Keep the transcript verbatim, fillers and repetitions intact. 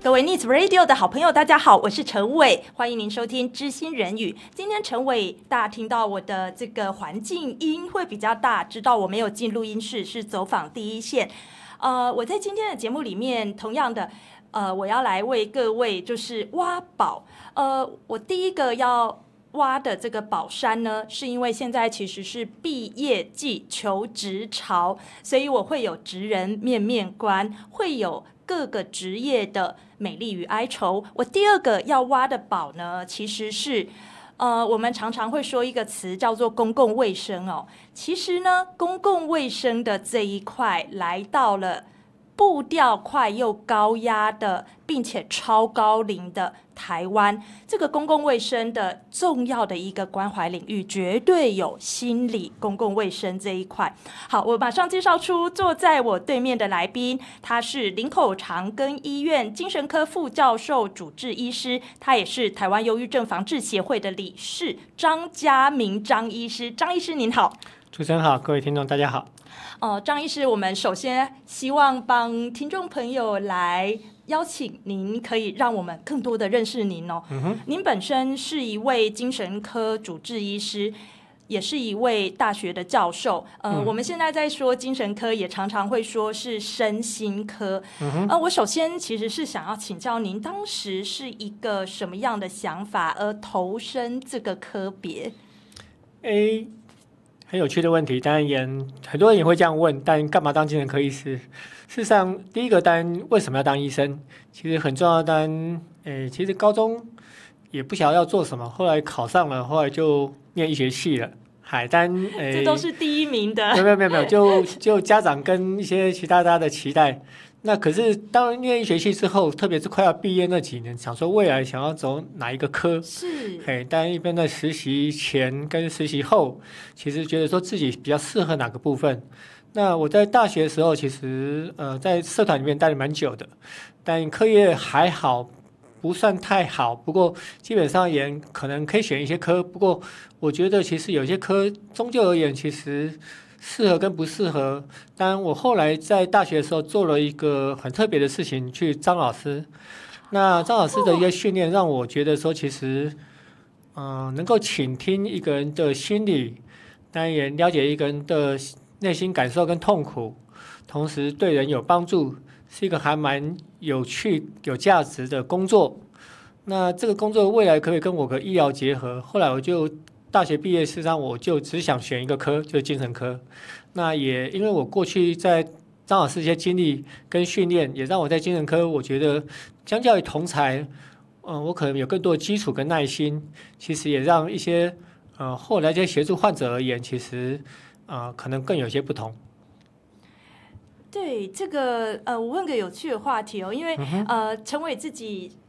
各位 Needs Radio 的好朋友，大家好，我是陈伟，欢迎您收听知心人语。今天陈伟，大家听到我的这个环境音会比较大，知道我没有进录音室，是走访第一线。呃，我在今天的节目里面，同样的，呃，我要来为各位就是挖宝。呃，我第一个要挖的这个宝山呢，是因为现在其实是毕业季、求职潮，所以我会有职人面面观，会有各个职业的美丽与哀愁。我第二个要挖的宝呢，其实是呃，我们常常会说一个词叫做公共卫生哦。其实呢，公共卫生的这一块来到了步调快又高压的，并且超高龄的台湾，这个公共卫生的重要的一个关怀领域，绝对有心理公共卫生这一块。好，我马上介绍出坐在我对面的来宾，他是林口长庚医院精神科副教授、主治医师，他也是台湾忧郁症防治协会的理事张家明张医师。张医师您好。 主持人好，各位听众大家好。 呃，张医师，我们首先希望帮听众朋友来邀请您，可以让我们更多的认识您哦。嗯、您本身是一位精神科主治医师，也是一位大学的教授。呃，嗯、我们现在在说精神科，也常常会说是身心科。嗯、呃，我首先其实是想要请教您，当时是一个什么样的想法而投身这个科别？ A很有趣的问题，当然也很多人也会这样问，但干嘛当精神科医师？事实上，第一个当然为什么要当医生？其实很重要的当然，诶，其实高中也不晓得要做什么，后来考上了，后来就念医学系了。海丹，诶， 这都是第一名的。 没有没有没有没有，就就家长跟一些其他大家的期待。那可是当念医学系之后，特别是快要毕业那几年，想说未来想要走哪一个科？ 是， 嘿，但一边在实习前跟实习后，其实觉得说自己比较适合哪个部分。那我在大学的时候，其实呃在社团里面待了蛮久的，但课业还好，不算太好。不过基本上也可能可以选一些科。不过我觉得其实有些科终究而言，其实适合跟不适合。当然，我后来在大学的时候做了一个很特别的事情，去张老师。那张老师的一个训练，让我觉得说，其实，嗯、呃，能够倾听一个人的心理，当然也了解一个人的内心感受跟痛苦，同时对人有帮助，是一个还蛮有趣、有价值的工作。那这个工作未来可不可以跟我的医疗结合？后来我就大学毕业，事实上我就只想选一个科，就是精神科。那也因为我过去在张老师一些经历跟训练，也让我在精神科，我觉得相较于同才，嗯，我可能有更多的基础跟耐心。其实也让一些呃后来在协助患者而言，其实呃可能更有些不同。 对这个呃，我问个有趣的话题哦，因为、嗯、呃，陈伟自己